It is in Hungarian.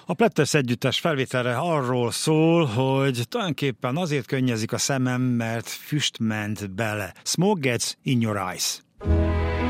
A Platters együttes felvételre arról szól, hogy tulajdonképpen azért könnyezik a szemem, mert füst ment bele. Smoke gets in your eyes.